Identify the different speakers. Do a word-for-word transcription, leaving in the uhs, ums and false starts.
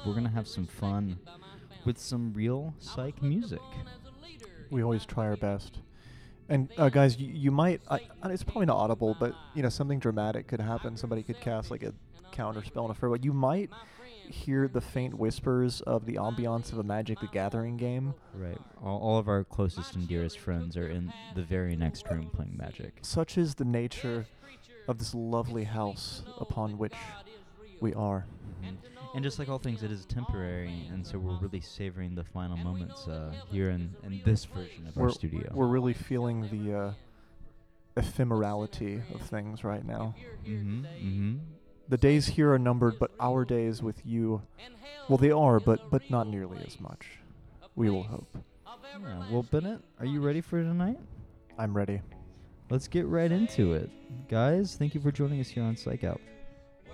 Speaker 1: we're going to have some fun with some real psych music.
Speaker 2: We always try our best. And uh, guys, you, you might, I, I- it's probably not audible, but you know, something dramatic could happen. Somebody could cast like a counter spell on a fur, but you might hear the faint whispers of the ambiance of a Magic the Gathering game.
Speaker 1: Right. All, all of our closest and dearest friends are in the very next room playing Magic.
Speaker 2: Such is the nature of this lovely house upon which we are.
Speaker 1: Mhm. And just like all things, it is temporary, and so we're really savoring the final moments uh, here in, in this version of
Speaker 2: We're,
Speaker 1: our studio.
Speaker 2: we're really feeling the uh, ephemerality of things right now.
Speaker 1: Mm-hmm. Mm-hmm.
Speaker 2: The days here are numbered, but our days with you, well, they are, but but not nearly as much. We will hope.
Speaker 1: Yeah. Well, Bennett, are you ready for tonight?
Speaker 2: I'm ready.
Speaker 1: Let's get right into it. Guys, thank you for joining us here on Psych Out.